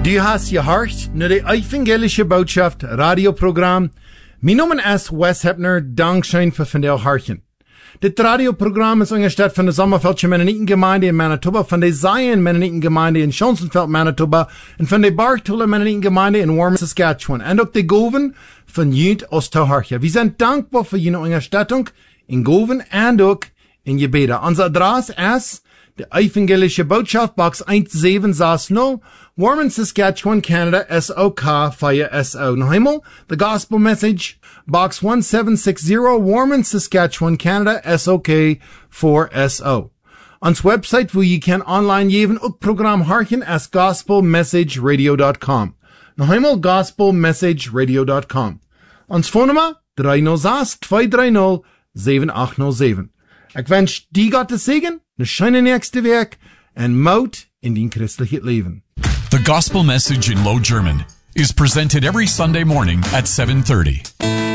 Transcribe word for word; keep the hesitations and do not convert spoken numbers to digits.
Du hast gehört naar de evangelische boodschap radioprogram. Mijn naam is Wes Hepner, dankzij voor vandaag hartje. Dit radioprogram is ingesteld van de Sommerveldje Mennonitengemeinde in Manitoba, van de Zion Mennonitengemeinde in Schonsonveld, Manitoba, en van de Bartola Mennonitengemeinde in Warm, Saskatchewan. En ook de Goven van Junt Oosterhartje. We zijn dankbaar voor jullie ondersteuning in Goven en ook in je beden. Onze adres is de evangelische boodschap, box one seven six zero, Warm, Saskatchewan, Canada, S O K via S O. Nog eenmaal, the gospel message, box one seven six zero, Warm, Saskatchewan, Canada, S O K four S O. Ons website, wo je kan online geven, ook program harken, as gospel message radio dot com. Nog eenmaal, gospel message radio dot com. Ons phonenummer, three oh six, two three oh, seven eight oh seven. Ik wens die God te zegen, een schöne nächste week, en moed in die christelijke leven. The Gospel Message in Low German is presented every Sunday morning at seven thirty.